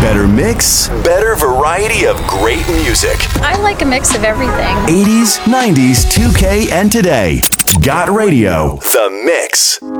Better mix, better variety of great music. I like a mix of everything. 80s, 90s, 2K, and today. Got Radio. The Mix.